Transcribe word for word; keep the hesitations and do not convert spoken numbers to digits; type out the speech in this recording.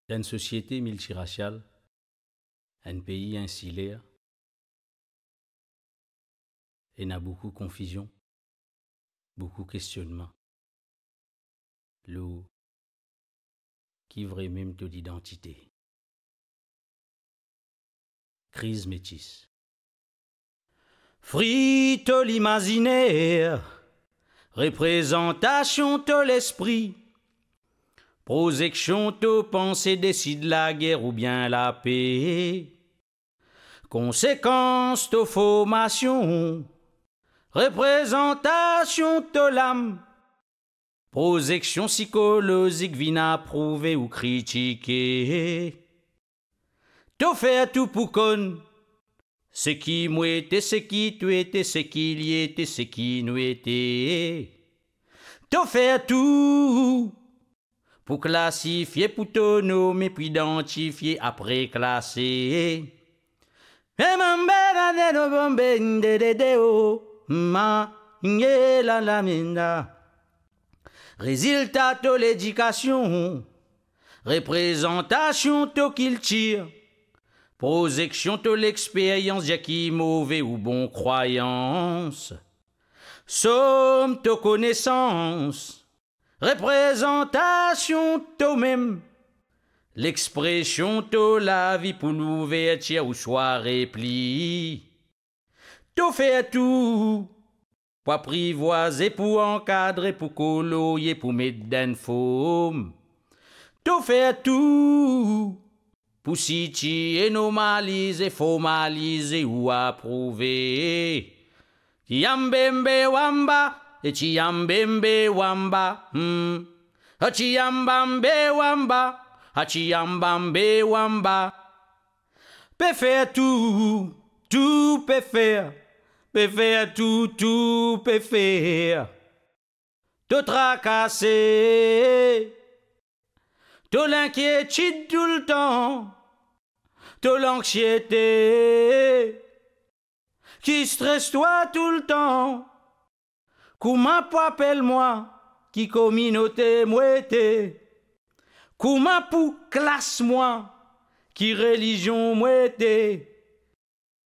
Dans une société multiraciale, un pays insulaire, il y a beaucoup de confusion, beaucoup de questionnements. L'eau qui vraie même taux d'identité. Crise métisse. Frito l'imaginaire, représentation de l'esprit, projection de pensée décide la guerre ou bien la paix, conséquence de formation, représentation de l'âme, projection psychologique vient approuver ou critiquer. To faire tout pour qu'on ce qui moi était, ce qui tu étais, ce qu'il y était, ce qui nous était. To faire tout pour classifier, pour te nommer, puis identifier, après classer. Résultat de l'éducation, représentation de qu'il tire. Projection de l'expérience, y'a qui mauvais ou bon croyance. Somme de connaissance, représentation de même. L'expression de la vie pour l'ouverture ou soit repli. To faire tout, pour apprivoiser, pour encadrer, pour colorier, pour mettre dans forme. To faire tout, pour situer, normaliser, formaliser ou approuver. Tiambembe wamba, et tiambembe wamba, hmm. Tiambambe wamba, tiambambe wamba. Peut faire tout, tout peut faire, peut faire tout, tout peut faire. Te tracasser. To l'inquiétude tout le temps, to l'anxiété, qui stresse toi tout le temps. Comment pour appelle-moi, qui communauté mouette, comment pour classe-moi, qui religion mouette.